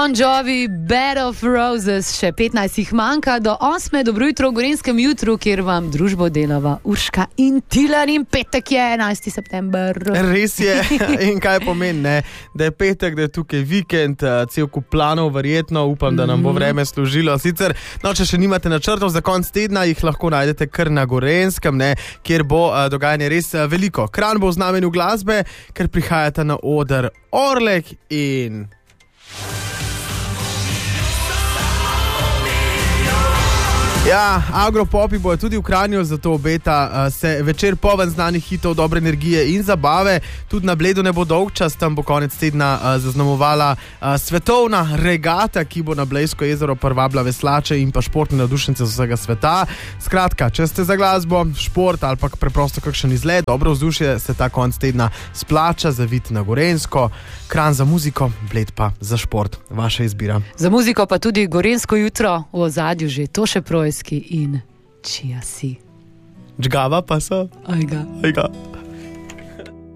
Bon Jovi, Bed of Roses, še 15 jih manjka do 8. Dobro jutro v Gorenjskem jutru, kjer vam družbo delava Urška in Tilen, in petek je 11. september. Res je. In kaj pomeni, ne? Da je petek, da je tukaj vikend, cel kup planov, verjetno, upam, da nam bo vreme služilo. Sicer, če še nimate načrtov za konc tedna, jih lahko najdete kar na Gorenjskem, ne? Kjer bo dogajanje res veliko. Kranj bo v znamenju glasbe, ker prihajata na oder Orlek in... Ja, Agropopi bojo tudi v Kranju, zato obeta se večer poln znanih hitov, dobre energije in zabave. Tudi na Bledu ne bo dolgčas, tam bo konec tedna zaznamovala svetovna regata, ki bo na Blejsko jezero privabila veslače in pa športne navdušence z vsega sveta. Skratka, če ste za glasbo, šport ali pa preprosto kakšen izlet, dobro vzdušje, se ta konec tedna splača zaviti na Gorenjsko. Kranj za muziko, Bled pa za šport. Vaša izbira. Za muziko pa tudi Gorenjsko jutro, v ozadju že Toše Projski in Čija si. Džgava pa so. Ajga.